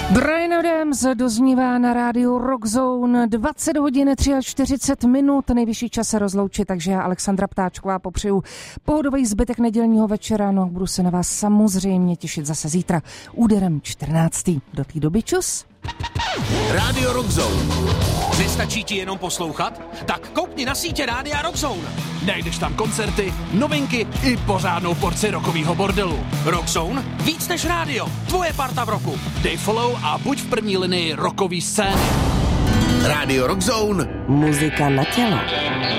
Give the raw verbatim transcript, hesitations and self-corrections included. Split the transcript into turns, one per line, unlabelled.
Bryan Adams doznívá na rádiu Rockzone dvacet hodin čtyřicet tři minut, nejvyšší čas se rozloučit, takže já Alexandra Ptáčková popřeju pohodový zbytek nedělního večera, no budu se na vás samozřejmě těšit zase zítra úderem čtrnáctý. Do té doby čus.
Rádio Rockzone. Nestačí ti jenom poslouchat? Tak koukni na sítě Rádia Rockzone. Najdeš tam koncerty, novinky i pořádnou porci rockovýho bordelu. Rockzone? Víc než rádio. Tvoje parta v roku. Dej follow a buď v první linii rockový scény. Rádio Rockzone.
Muzika na tělo.